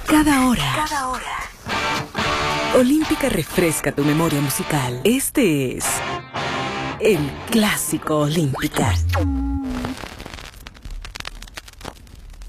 Cada hora. Olímpica refresca tu memoria musical. Este es el Clásico Olímpica.